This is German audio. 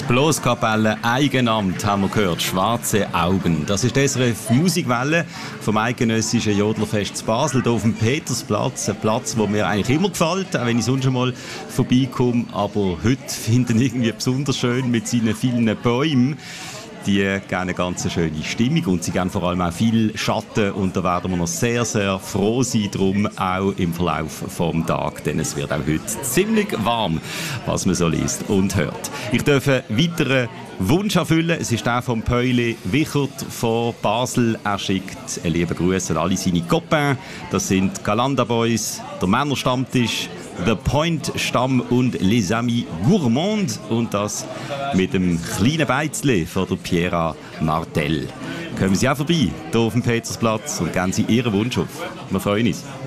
Blaskapelle Eigenamt haben wir gehört, «Schwarze Augen». Das ist die SRF Musikwelle vom eidgenössischen Jodlerfest zu Basel, hier auf dem Petersplatz. Ein Platz, der mir eigentlich immer gefällt, auch wenn ich sonst schon mal vorbeikomme. Aber heute finde ich ihn irgendwie besonders schön mit seinen vielen Bäumen. Die geben eine ganz schöne Stimmung und sie geben vor allem auch viel Schatten und da werden wir noch sehr, sehr froh sein, darum auch im Verlauf des Tages, denn es wird auch heute ziemlich warm, was man so liest und hört. Ich darf einen weiteren Wunsch erfüllen, es ist der von Päuli Wichert von Basel. Er schickt einen lieben Gruß an alle seine Copains, das sind Galanda Boys, der Männerstammtisch, The Point Stamm und Les Amis Gourmands und das mit dem kleinen Beizli von der Piera Martel. Kommen Sie auch vorbei, hier auf dem Petersplatz und geben Sie Ihren Wunsch auf. Wir freuen uns.